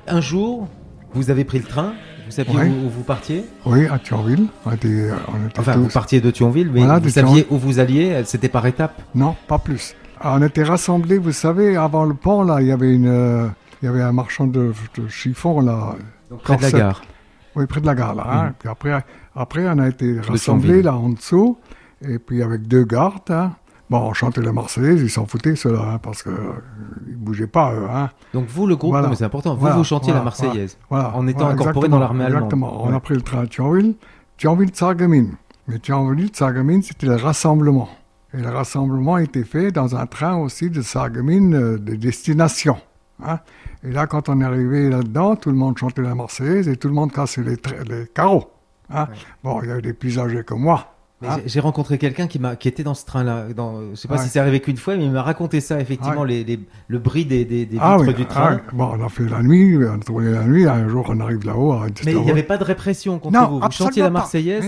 un jour, vous avez pris le train. Vous saviez où vous partiez ? Oui, à Thionville. Vous partiez de Thionville, mais vous saviez où vous alliez ? C'était par étapes ? Non, pas plus. On était rassemblés, vous savez, avant le pont, là, il y avait un marchand de chiffons, là. Donc près de la gare. Oui, près de la gare, là. Hein. Puis après, on a été rassemblés, là, en dessous, et puis avec 2 gardes, hein. Bon, on chantait la Marseillaise, ils s'en foutaient, ceux-là, hein, parce qu'ils ne bougeaient pas, eux. Hein. Donc vous, le groupe, mais c'est important, vous chantiez la Marseillaise, en étant incorporé dans l'armée allemande. Exactement, on a pris le train à Thionville-Sarreguemines. Mais Thionville-Sarreguemines, c'était le rassemblement. Et le rassemblement était fait dans un train aussi de Sarreguemines de destination. Hein. Et là, quand on est arrivé là-dedans, tout le monde chantait la Marseillaise et tout le monde cassait les carreaux. Hein. Ouais. Bon, il y avait des plus âgés que moi. Mais j'ai rencontré quelqu'un qui était dans ce train-là. Je ne sais pas si c'est arrivé qu'une fois, mais il m'a raconté ça, effectivement, le bris des vitres du train. Bon, on a fait la nuit, on a tourné la nuit, un jour on arrive là-haut. Mais il n'y avait pas de répression contre vous. Vous chantiez la Marseillaise.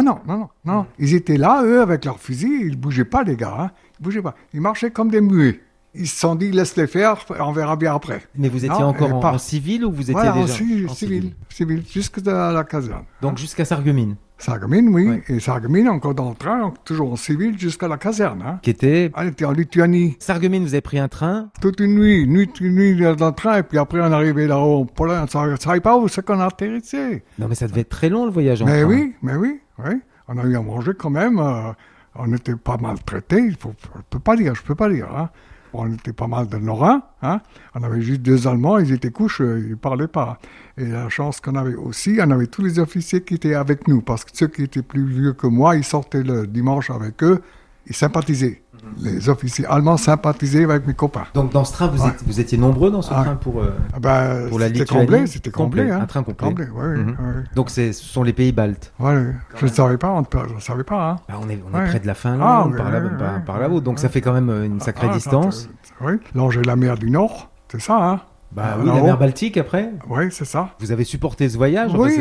Non. Ils étaient là, eux, avec leurs fusils, ils ne bougeaient pas, les gars. Hein. Ils ne bougeaient pas. Ils marchaient comme des muets. Ils se sont dit, laisse-les faire, on verra bien après. Mais vous étiez encore en civil ou vous étiez déjà en civil, jusqu'à la caserne. Donc jusqu'à Sarreguemines. Sarreguemines, oui. Ouais. Et Sarreguemines, encore dans le train, donc toujours en civil jusqu'à la caserne. Hein. Qui était... Elle était en Lituanie. Sarreguemines, vous avez pris un train ? Toute une nuit dans le train, et puis après on arrivait là-haut en Pologne, on ne savait pas où c'est qu'on a atterrissé. Non, mais ça devait être très long le voyage en train. Mais oui. On a eu à manger quand même. On n'était pas maltraités, je peux pas dire. Hein. On était pas mal de Lorrains, hein. On avait juste 2 Allemands, ils étaient couches, ils ne parlaient pas. Et la chance qu'on avait aussi, on avait tous les officiers qui étaient avec nous, parce que ceux qui étaient plus vieux que moi, ils sortaient le dimanche avec eux, ils sympathisaient. Les officiers allemands sympathisaient avec mes copains. Donc dans ce train, vous étiez nombreux dans ce train pour la Lituanie ? C'était complet. Un train complet. Oui. Donc ce sont les pays baltes. Oui, je ne savais pas. Hein. On est près de la Finlande, par là-haut. Donc ça fait quand même une sacrée distance. Oui, longer la mer du Nord, c'est ça, hein. Oui, la mer Baltique après. Oui, c'est ça. Vous avez supporté ce voyage ? Oui.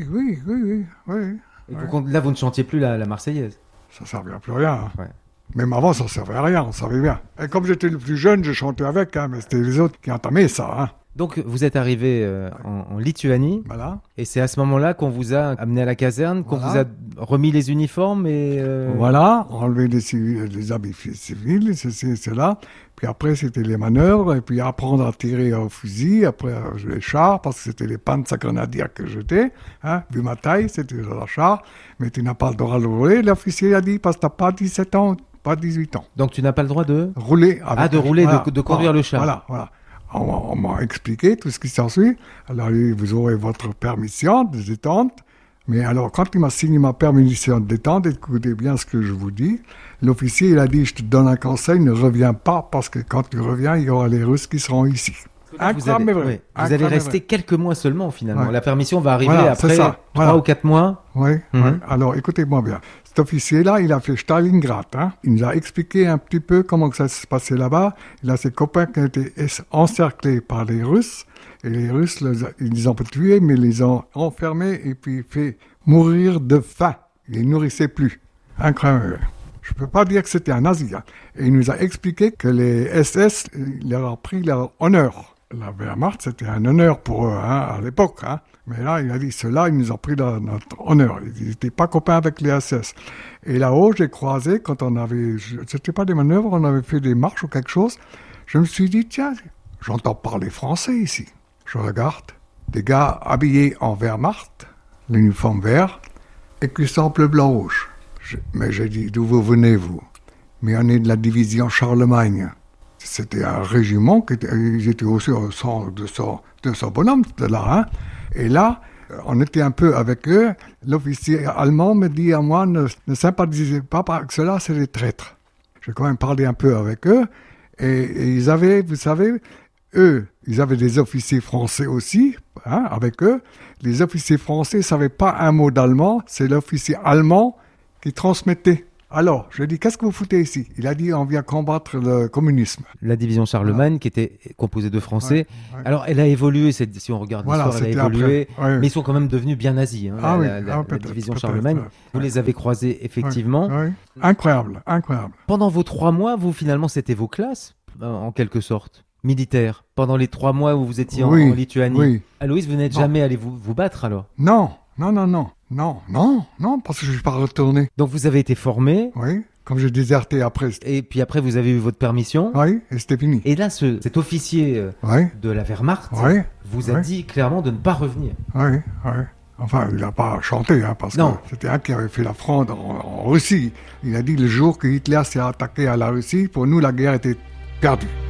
Et là, vous ne chantiez plus la Marseillaise ? Ça ne servait à plus rien. Hein. Ouais. Même avant, ça ne servait à rien, on savait bien. Et comme j'étais le plus jeune, je chantais avec, hein, mais c'était les autres qui entamaient ça. Hein. Donc, vous êtes arrivé en Lituanie, et c'est à ce moment-là qu'on vous a amené à la caserne, qu'on vous a remis les uniformes et... Voilà, enlevé les habits civils, cela. Puis après, c'était les manœuvres, et puis apprendre à tirer au fusil, après les chars, parce que c'était les Panzergrenadiers que j'étais. Hein, vu ma taille, c'était la char. Mais tu n'as pas le droit de rouler, l'officier a dit, parce que tu n'as pas 17 ans, pas 18 ans. Donc tu n'as pas le droit de... Rouler. De conduire le char. Voilà. On m'a expliqué tout ce qui s'ensuit. Alors, vous aurez votre permission de détente. Mais alors, quand il m'a signé ma permission de détente, écoutez bien ce que je vous dis, l'officier, il a dit, je te donne un conseil, ne reviens pas, parce que quand tu reviens, il y aura les Russes qui seront ici. Vous allez rester quelques mois seulement, finalement. Ouais. La permission va arriver après 3 ou 4 mois. Oui. Alors, écoutez-moi bien. Cet officier-là, il a fait Stalingrad. Hein. Il nous a expliqué un petit peu comment ça se passait là-bas. Il a ses copains qui ont été encerclés par les Russes. Et les Russes, ils les ont pas tués, mais ils les ont enfermés et puis fait mourir de faim. Ils ne les nourrissaient plus. Incroyable. Je ne peux pas dire que c'était un nazi. Hein. Et il nous a expliqué que les SS, ils leur ont pris leur honneur. La Wehrmacht, c'était un honneur pour eux à l'époque. Hein. Mais là, il a dit, ceux-là, ils nous ont pris notre honneur. Ils n'étaient pas copains avec les SS. Et là-haut, j'ai croisé, quand on avait... C'était pas des manœuvres, on avait fait des marches ou quelque chose. Je me suis dit, tiens, j'entends parler français ici. Je regarde, des gars habillés en Wehrmacht, l'uniforme vert, et cuissard bleu, blanc, rouge. Mais j'ai dit, d'où vous venez, vous ? Mais on est de la division Charlemagne. C'était un régiment, ils étaient aussi 200 bonhommes là. Hein. Et là, on était un peu avec eux. L'officier allemand me dit à moi, ne sympathisez pas avec cela, c'est des traîtres. J'ai quand même parlé un peu avec eux. Et ils avaient, vous savez, eux, ils avaient des officiers français aussi, hein, avec eux. Les officiers français ne savaient pas un mot d'allemand, c'est l'officier allemand qui transmettait. Alors, je lui ai dit, qu'est-ce que vous foutez ici ? Il a dit, on vient combattre le communisme. La division Charlemagne, qui était composée de Français. Ouais. Alors, elle a évolué, si on regarde l'histoire, elle a évolué. Mais ils sont quand même devenus bien nazis, hein, la division Charlemagne. Vous les avez croisés, effectivement. Incroyable. Pendant vos 3 mois, vous, finalement, c'était vos classes, en quelque sorte. militaire pendant les 3 mois où vous étiez en Lituanie. Oui. Aloïs, vous n'êtes jamais allé vous battre alors? Non, parce que je ne suis pas retourné. Donc vous avez été formé? Oui, comme j'ai déserté après. Et puis après, vous avez eu votre permission? Oui, et c'était fini. Et là, cet officier de la Wehrmacht vous a dit clairement de ne pas revenir. Oui. Enfin, il n'a pas chanté, parce que c'était un qui avait fait la fronde en Russie. Il a dit le jour que Hitler s'est attaqué à la Russie, pour nous, la guerre était perdue.